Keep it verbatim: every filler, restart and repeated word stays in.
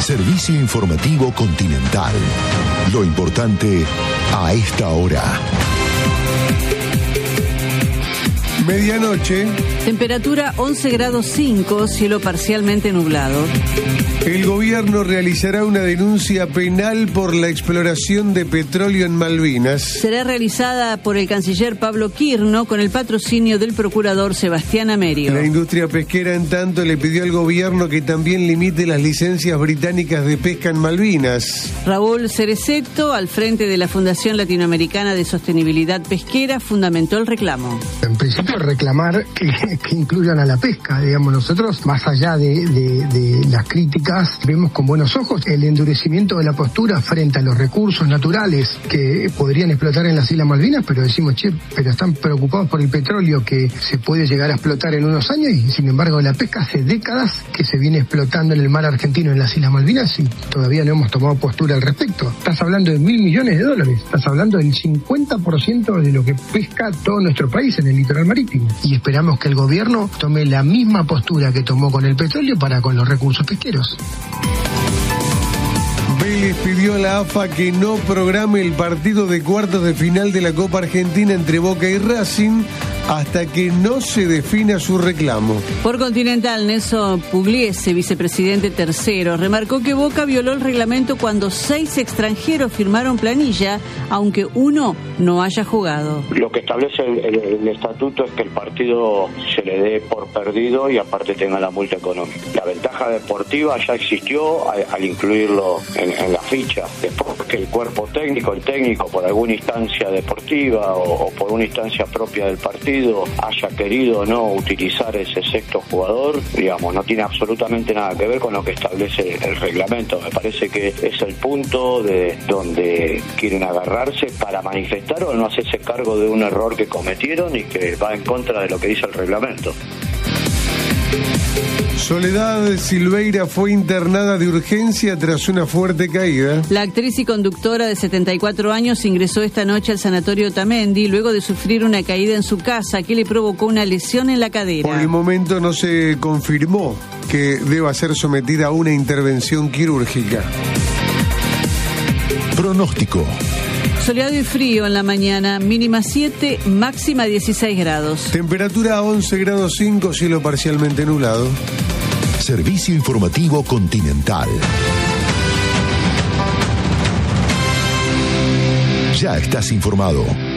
Servicio informativo Continental. Lo importante a esta hora. Medianoche. Temperatura once grados cinco, cielo parcialmente nublado. El gobierno realizará una denuncia penal por la exploración de petróleo en Malvinas. Será realizada por el canciller Pablo Quirno con el patrocinio del procurador Sebastián Amerio. La industria pesquera, en tanto, le pidió al gobierno que también limite las licencias británicas de pesca en Malvinas. Raúl Cerecetto, al frente de la Fundación Latinoamericana de Sostenibilidad Pesquera, fundamentó el reclamo. En principio, reclamar que, que incluyan a la pesca, digamos, nosotros, más allá de, de, de las críticas, vemos con buenos ojos el endurecimiento de la postura frente a los recursos naturales que podrían explotar en las Islas Malvinas, pero decimos, che, pero están preocupados por el petróleo que se puede llegar a explotar en unos años, y sin embargo la pesca hace décadas que se viene explotando en el mar argentino, en las Islas Malvinas, y todavía no hemos tomado postura al respecto. Estás hablando de mil millones de dólares, estás hablando del cincuenta por ciento de lo que pesca todo nuestro país en el litoral marítimo, y esperamos que el gobierno tome la misma postura que tomó con el petróleo para con los recursos pesqueros. Vélez pidió a la A F A que no programe el partido de cuartos de final de la Copa Argentina entre Boca y Racing hasta que no se defina su reclamo. Por Continental, Nelson Pugliese, vicepresidente tercero, remarcó que Boca violó el reglamento cuando seis extranjeros firmaron planilla, aunque uno no haya jugado. Lo que establece el, el, el estatuto es que el partido se le dé por perdido y aparte tenga la multa económica. La ventaja deportiva ya existió al, al incluirlo en, en la ficha. Después que el cuerpo técnico, el técnico, por alguna instancia deportiva o, o por una instancia propia del partido, haya querido o no utilizar ese sexto jugador, digamos, no tiene absolutamente nada que ver con lo que establece el reglamento. Me parece que es el punto de donde quieren agarrarse para manifestar o no hacerse cargo de un error que cometieron y que va en contra de lo que dice el reglamento. Soledad Silveira fue internada de urgencia tras una fuerte caída. La actriz y conductora de setenta y cuatro años ingresó esta noche al sanatorio Otamendi luego de sufrir una caída en su casa que le provocó una lesión en la cadera. Por el momento no se confirmó que deba ser sometida a una intervención quirúrgica. Pronóstico. Soleado y frío en la mañana, mínima siete, máxima dieciséis grados. Temperatura once grados cinco, cielo parcialmente nublado. Servicio informativo Continental. Ya estás informado.